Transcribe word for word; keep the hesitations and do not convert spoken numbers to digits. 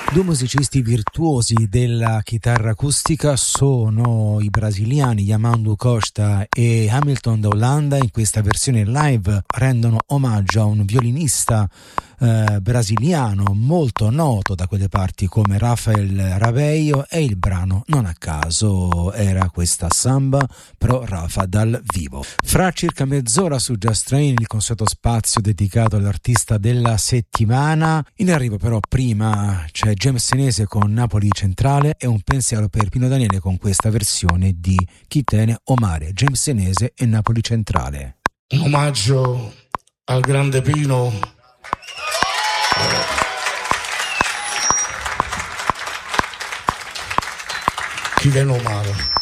Due musicisti virtuosi della chitarra acustica sono i brasiliani Yamandu Costa e Hamilton da Olanda. In questa versione live rendono omaggio a un violinista eh, brasiliano molto noto da quelle parti come Rafael Raveio, e il brano non a caso era questa samba, però Rafa dal vivo. Fra circa mezz'ora su Just Train il consueto spazio dedicato all'artista della settimana. In arrivo però prima c'è James Senese con Napoli Centrale e un pensiero per Pino Daniele con questa versione di Chi Tene o Mare. James Senese e Napoli Centrale. Un omaggio al grande Pino. Chi Tene o Mare.